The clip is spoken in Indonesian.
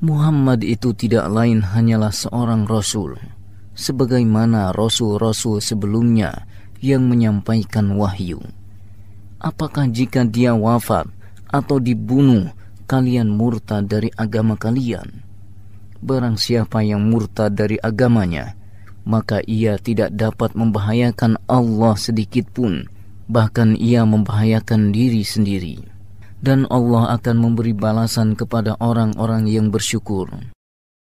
Muhammad itu tidak lain hanyalah seorang rasul, sebagaimana rasul-rasul sebelumnya yang menyampaikan wahyu. Apakah jika dia wafat atau dibunuh, kalian murtad dari agama kalian? Barang siapa yang murtad dari agamanya, maka ia tidak dapat membahayakan Allah sedikit pun, bahkan ia membahayakan diri sendiri. Dan Allah akan memberi balasan kepada orang-orang yang bersyukur.